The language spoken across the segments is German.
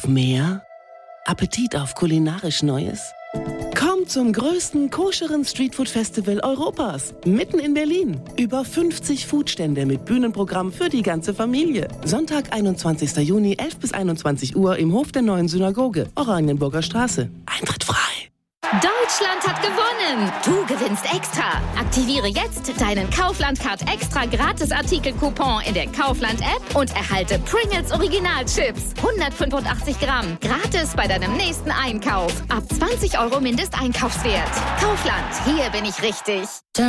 auf mehr? Appetit auf kulinarisch Neues? Kommt zum größten koscheren Streetfood-Festival Europas, mitten in Berlin. Über 50 Foodstände mit Bühnenprogramm für die ganze Familie. Sonntag, 21. Juni, 11 bis 21 Uhr im Hof der Neuen Synagoge, Oranienburger Straße. Eintritt frei. Deutschland hat gewonnen! Du gewinnst extra! Aktiviere jetzt deinen Kaufland-Card extra Gratis-Artikel-Coupon in der Kaufland-App und erhalte Pringles Original-Chips. 185 Gramm. Gratis bei deinem nächsten Einkauf. Ab 20 € Mindesteinkaufswert. Kaufland, hier bin ich richtig.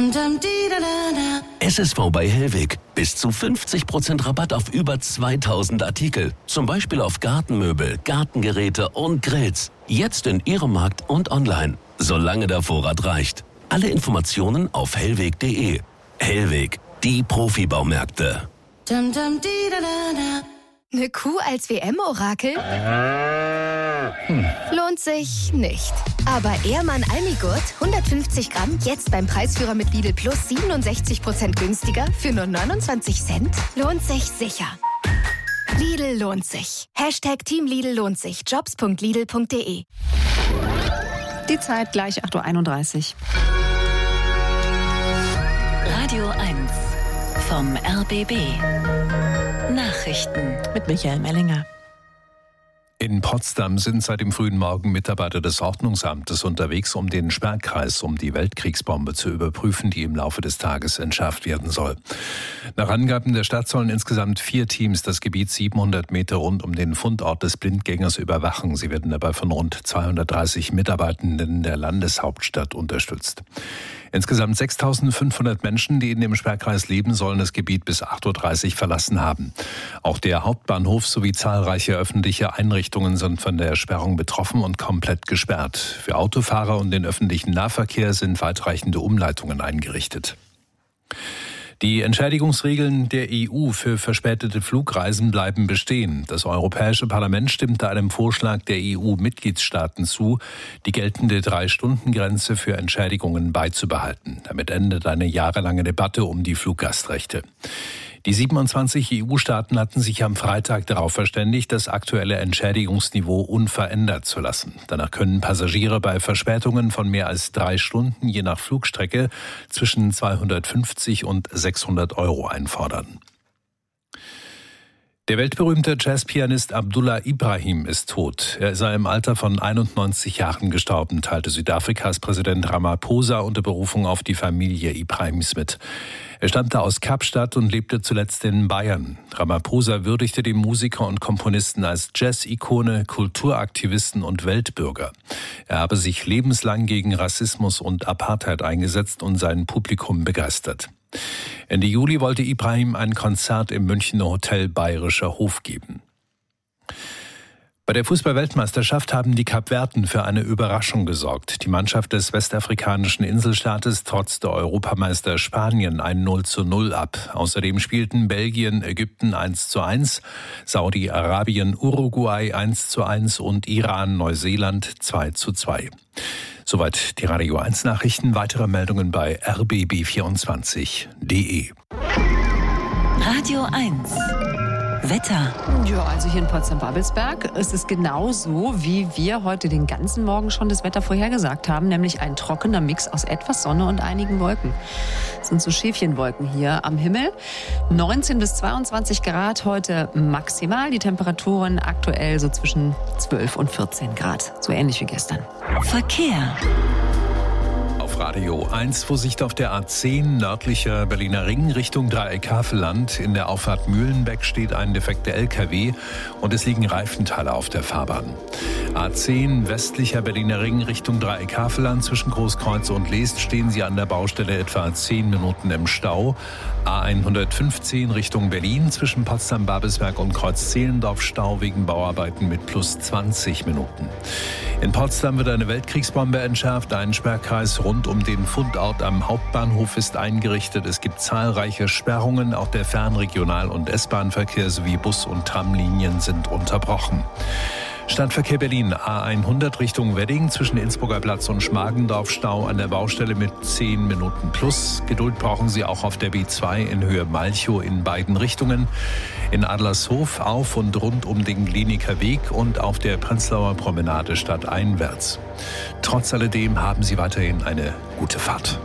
SSV bei Hellweg. Bis zu 50% Rabatt auf über 2000 Artikel. Zum Beispiel auf Gartenmöbel, Gartengeräte und Grills. Jetzt in Ihrem Markt und online. Solange der Vorrat reicht. Alle Informationen auf hellweg.de. Hellweg, die Profibaumärkte. Eine Kuh als WM-Orakel? Lohnt sich nicht. Aber Ehrmann Almigurt, 150 Gramm, jetzt beim Preisführer mit Lidl Plus 67% günstiger für nur 29 Cent? Lohnt sich sicher. Lidl lohnt sich. Hashtag Team Lidl lohnt sich. Jobs.lidl.de. Die Zeit gleich 8:31 Uhr. Radio 1 vom RBB. Nachrichten Mit Michael Mellinger. In Potsdam sind seit dem frühen Morgen Mitarbeiter des Ordnungsamtes unterwegs, um den Sperrkreis um die Weltkriegsbombe zu überprüfen, die im Laufe des Tages entschärft werden soll. Nach Angaben der Stadt sollen insgesamt 4 Teams das Gebiet 700 Meter rund um den Fundort des Blindgängers überwachen. Sie werden dabei von rund 230 Mitarbeitenden der Landeshauptstadt unterstützt. Insgesamt 6.500 Menschen, die in dem Sperrkreis leben, sollen das Gebiet bis 8:30 Uhr verlassen haben. Auch der Hauptbahnhof sowie zahlreiche öffentliche Einrichtungen sind von der Sperrung betroffen und komplett gesperrt. Für Autofahrer und den öffentlichen Nahverkehr sind weitreichende Umleitungen eingerichtet. Die Entschädigungsregeln der EU für verspätete Flugreisen bleiben bestehen. Das Europäische Parlament stimmte einem Vorschlag der EU-Mitgliedstaaten zu, die geltende 3-Stunden-Grenze für Entschädigungen beizubehalten. Damit endet eine jahrelange Debatte um die Fluggastrechte. Die 27 EU-Staaten hatten sich am Freitag darauf verständigt, das aktuelle Entschädigungsniveau unverändert zu lassen. Danach können Passagiere bei Verspätungen von mehr als 3 Stunden je nach Flugstrecke zwischen 250 und 600 € einfordern. Der weltberühmte Jazzpianist Abdullah Ibrahim ist tot. Er sei im Alter von 91 Jahren gestorben, teilte Südafrikas Präsident Ramaphosa unter Berufung auf die Familie Ibrahims mit. Er stammte aus Kapstadt und lebte zuletzt in Bayern. Ramaphosa würdigte den Musiker und Komponisten als Jazz-Ikone, Kulturaktivisten und Weltbürger. Er habe sich lebenslang gegen Rassismus und Apartheid eingesetzt und sein Publikum begeistert. Ende Juli wollte Ibrahim ein Konzert im Münchner Hotel Bayerischer Hof geben. Bei der Fußball-Weltmeisterschaft haben die Kapverden für eine Überraschung gesorgt. Die Mannschaft des westafrikanischen Inselstaates trotzte Europameister Spanien ein 0:0 ab. Außerdem spielten Belgien, Ägypten 1:1, Saudi-Arabien, Uruguay 1:1 und Iran, Neuseeland 2:2. Soweit die Radio 1 Nachrichten. Weitere Meldungen bei rbb24.de. Radio 1 Wetter. Ja, also hier in Potsdam-Babelsberg ist es genau so, wie wir heute den ganzen Morgen schon das Wetter vorhergesagt haben, nämlich ein trockener Mix aus etwas Sonne und einigen Wolken. Das sind so Schäfchenwolken hier am Himmel. 19 bis 22 Grad heute maximal. Die Temperaturen aktuell so zwischen 12 und 14 Grad. So ähnlich wie gestern. Verkehr. Auf Radio 1 Vorsicht auf der A10 nördlicher Berliner Ring Richtung Dreieck Havelland. In der Auffahrt Mühlenbeck steht ein defekter LKW und es liegen Reifenteile auf der Fahrbahn. A10 westlicher Berliner Ring Richtung Dreieck Havelland. Zwischen Großkreuz und Leest stehen Sie an der Baustelle etwa 10 Minuten im Stau. A115 Richtung Berlin zwischen Potsdam-Babelsberg und Kreuz-Zehlendorf Stau wegen Bauarbeiten mit plus 20 Minuten. In Potsdam wird eine Weltkriegsbombe entschärft. Ein Sperrkreis rund um den Fundort am Hauptbahnhof ist eingerichtet. Es gibt zahlreiche Sperrungen. Auch der Fernregional- und S-Bahn-Verkehr sowie Bus- und Tramlinien sind unterbrochen. Stadtverkehr Berlin, A100 Richtung Wedding zwischen Innsbrucker Platz und Schmargendorf, Stau an der Baustelle mit 10 Minuten plus. Geduld brauchen Sie auch auf der B2 in Höhe Malchow in beiden Richtungen. In Adlershof auf und rund um den Kliniker Weg und auf der Prenzlauer Promenade stadteinwärts. Trotz alledem haben Sie weiterhin eine gute Fahrt.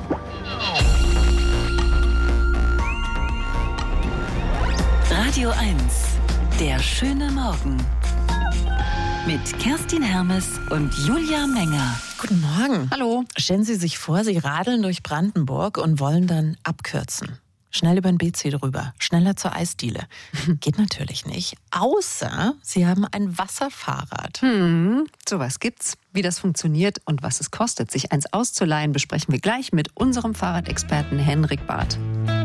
Radio 1, der schöne Morgen. Mit Kerstin Hermes und Julia Menger. Guten Morgen. Hallo. Stellen Sie sich vor, Sie radeln durch Brandenburg und wollen dann abkürzen. Schnell über den BC drüber, schneller zur Eisdiele. Geht natürlich nicht, außer Sie haben ein Wasserfahrrad. Sowas gibt's. Wie das funktioniert und was es kostet, sich eins auszuleihen, besprechen wir gleich mit unserem Fahrradexperten Henrik Barth.